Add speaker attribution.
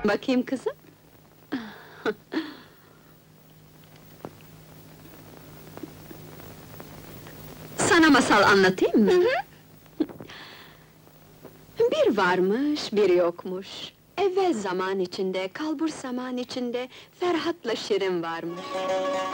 Speaker 1: Bakayım kızım. Sana masal anlatayım mı? Bir varmış, bir yokmuş. Evvel zaman içinde, kalbur zaman içinde Ferhat'la Şirin varmış.